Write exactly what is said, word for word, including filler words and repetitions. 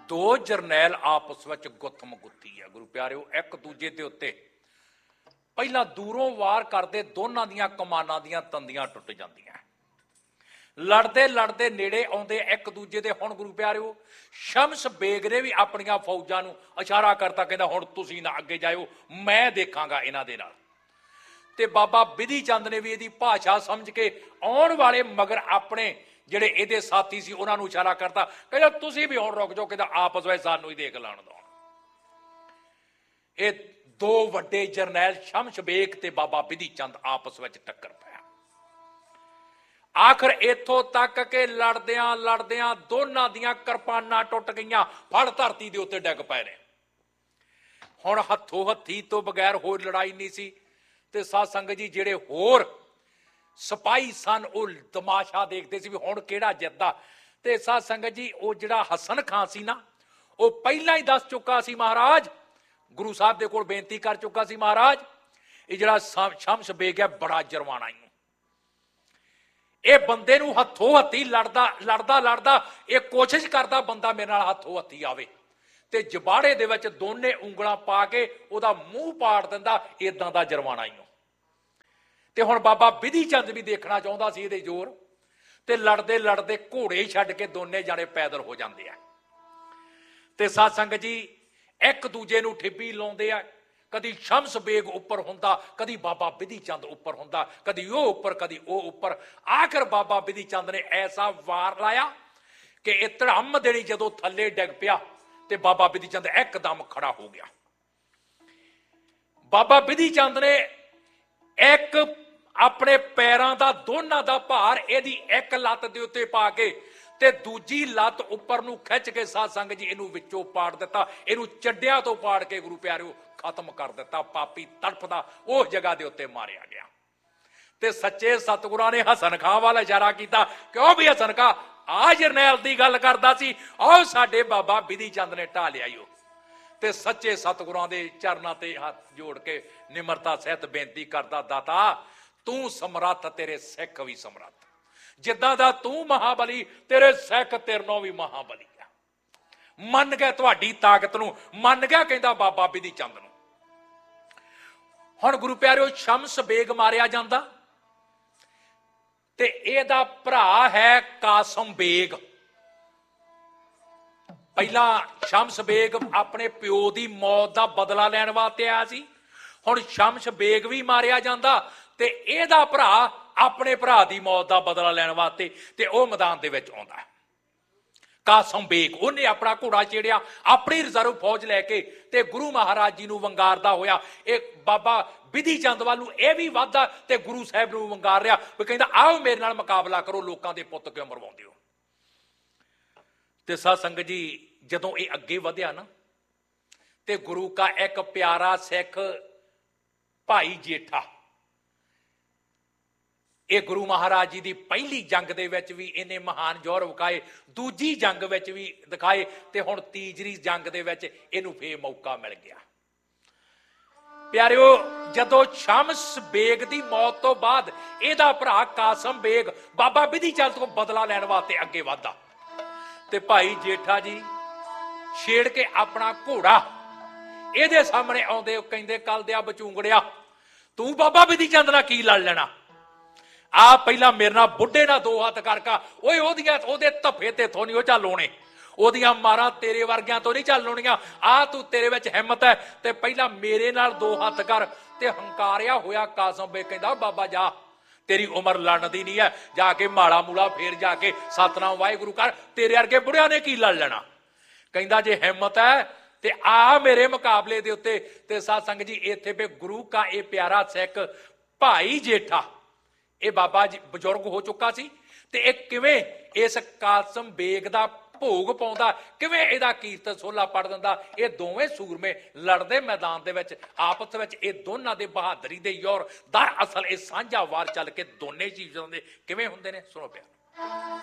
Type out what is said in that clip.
दो जरनैल आपस में गुत्थम गुत्थी है गुरु प्यारिओ। एक दूजे के उत्ते पहला दूरों वार करते दोनों दियां कमानां दियां तंदियां टुट जांदियां, लड़ते लड़ते नेड़े आउंदे एक दूजे दे। हुण गुरु प्यारिओ शम्स बेग ने भी अपनियां फौजां नूं इशारा करता, कहंदा हुण तुसीं ना अगे जाओ, मैं देखांगा इन्हां दे नाल। ते बाबा बिधि चंद ने भी इहदी भाषा समझ के आउण वाले मगर अपने ਜਿਹੜੇ ਇਹਦੇ ਸਾਥੀ ਸੀ ਉਹਨਾਂ ਨੂੰ ਇਸ਼ਾਰਾ ਕਰਤਾ, ਕਹਿੰਦਾ ਤੁਸੀਂ ਵੀ ਹੁਣ ਰੁਕ ਜਾਓ, ਕਹਿੰਦਾ ਆਪਸ ਵਿੱਚ ਸਾਨੂੰ ਹੀ ਦੇਖ ਲੈਣ ਦਿਓ। ਇਹ ਦੋ ਵੱਡੇ ਜਰਨੈਲ ਸ਼ਮਸ ਬੇਗ ਤੇ ਬਾਬਾ ਬਿਧੀ ਚੰਦ ਆਪਸ ਵਿੱਚ ਟੱਕਰ ਪਿਆ। ਆਖਰ ਇੱਥੋਂ ਤੱਕ ਕਿ ਲੜਦਿਆਂ ਲੜਦਿਆਂ ਦੋਨਾਂ ਦੀਆਂ ਕਿਰਪਾਨਾਂ ਟੁੱਟ ਗਈਆਂ, ਫੜ ਧਰਤੀ ਦੇ ਉੱਤੇ ਡਿੱਗ ਪਏ ਨੇ। ਹੁਣ ਹੱਥੋਂ ਹੱਥੀ ਤੋਂ ਬਗੈਰ ਹੋਰ ਲੜਾਈ ਨਹੀਂ ਸੀ। ਤੇ ਸਾਧ ਸੰਗਤ ਜੀ ਜਿਹੜੇ ਹੋਰ सिपाही सन वो तमाशा देखते सी भी हुण किहड़ा जितदा। ते साध संगत जी वो जिहड़ा हसन खां सी ना, वो पहला ही दस चुका सी महाराज, गुरु साहब दे कोल बेनती कर चुका सी, महाराज ये जिहड़ा शम्स बेग है बड़ा जरवाना ही, ये बंदे नूं हथों हथी लड़दा लड़दा लड़दा ये कोशिश करदा बंदा मेरे नाल हथों हथी आवे ते जबाड़े दे विच दोने उंगलां पा के उहदा मूँह पाड़ दिंदा, इदां दा जरवाना ही। ते हुण बाबा बिधि चंद भी देखना चाहुंदा सी इहदे जोर, ते लड़दे लड़दे घोड़े ही छड्ड के दोने जाने पैदल हो जांदे आ। ते साध संगत जी एक दूजे नूं ठिब्बी लाउंदे आ, कदी शम्स बेग उपर हुंदा, कदी बाबा बिधि चंद उपर हुंदा, कदी ओह उपर कदी ओह उपर। आखिर बाबा बिधि चंद ने ऐसा वार लाया कि इह धड़म देणी जदों थल्ले डिग पिया ते बाबा बिधि चंद एकदम खड़ा हो गया। बाबा बिधि चंद ने एक अपने पैरों का दोनों का भार यदि एक लत्त के उत्ते पा के ते दूजी लत्त उपर नूं खिच के साध संगत जी इनू विचों पाड़ दिता, इनू चड्डिया तो पाड़ के गुरु प्यारिओ खत्म कर दिता। पापी तड़फदा उस जगह के उत्ते मारिया गया। ते सच्चे सतगुरां ने हसन खां वाल इशारा किया, क्यों भी हसन खां आ जरनैल की गल करदा सी, आओ साडे बाबा बिधि चंद ने ढा लिया। ते सच्चे सतगुरां दे चरनां ते हाथ जोड़ के निमरता सहित बेनती करदा, दाता तू समर्थ तेरे सिख भी समर्थ, जिद्दां दा तू महाबली तेरे सिख तेरे नालों भी महाबली आ। मन गए तुहाडी ताकत नूं, मन गया कहंदा बाबा बिधि चंद नूं। हुण गुरु प्यारिओ शम्स बेग मारिया जांदा ते इहदा भरा है कासम बेग। पहला शम्स बेग अपने प्यो की मौत का बदला लैण वास्ते आया सी, हुण शम्स बेग भी मारिया जांदा ते इहदा भरा अपने भरा की मौत का बदला लैण वास्ते ते ओह मैदान दे विच आउंदा। कासम बेग उन्हें अपना घोड़ा छेड़िया, अपनी रिजर्व फौज लैके ते गुरु महाराज जी नूं वंगारदा होया एक बाबा बिधि चंद वालू यह भी वाधा ते गुरु साहब नूं वंगार रहा, भी कहंदा आओ मेरे नाल मुकाबला करो, लोकां दे पुत्त क्यों मरवाउंदे हो। ते साध संगत जी जदों ये अगे वधिया ना ते गुरु का एक प्यारा सिख भाई जेठा, ये गुरु महाराज जी की पहली जंग दे विच भी इन्हें महान जोर विखाए, दूजी जंग विच भी दिखाए ते हुण तीसरी जंग दे विच इहनूं फिर मौका मिल गया। प्यारिओ जदों शम्स बेग की मौत तो बाद इहदा भरा कासम बेग बाबा बिधि चंद को बदला लैण वास्ते अगे वधदा ते भाई जेठा जी छेड़ के अपना घोड़ा ਇਹਦੇ सामने आउंदे कहंदे कल दिया बचूंगड़िया तू बाबा बिधि चंद नाल की लड़ लेना, आ पहला मेरे नाल बुढ़े नाल दो हाथ करका, ओए ओदियां ओदे धफे ते थों नहीं चल होने, ओदियां मारां तेरे वर्गियां तो नहीं चल होणियां, आ तू तेरे विच हिम्मत है ते पहला मेरे नाल दो हाथ कर। ते हंकारिया होया कासम बेग कहंदा बाबा जा तेरी उम्र लड़न दी नहीं है, जाके माड़ा मूला फेर जाके सतनाम वाहिगुरू कर, तेरे वर्गे बुढ़िया ने की लड़ लेना। कहंदा जे हिम्मत है ते आ मेरे मुकाबले दे उत्ते। ते साध संगत जी इत्थे पे गुरु का ये प्यारा सिख भाई जेठा ये बाबा जी बजुर्ग हो चुका सी ते एक किवें इस कासम बेग दा भोग पाउंदा, किवें इहदा कीर्तन सोला पढ़ दिंदा। ये दोवें सूरमे लड़दे मैदान दे विच आपस विच ये दोनां दे बहादरी दे योर दरअसल ये सांझा वार चल के दोने चीज़ां दे किवें हुंदे ने, सुणो प्यार।